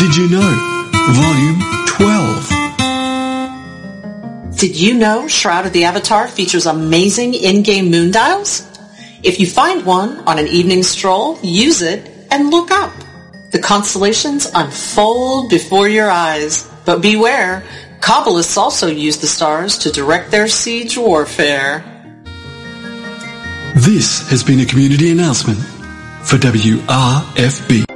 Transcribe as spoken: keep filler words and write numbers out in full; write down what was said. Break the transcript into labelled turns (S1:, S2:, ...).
S1: Did You Know? Volume twelve.
S2: Did you know Shroud of the Avatar features amazing in-game moon dials? If you find one on an evening stroll, use it and look up. The constellations unfold before your eyes. But beware, Kabbalists also use the stars to direct their siege warfare.
S1: This has been a community announcement for W R F B.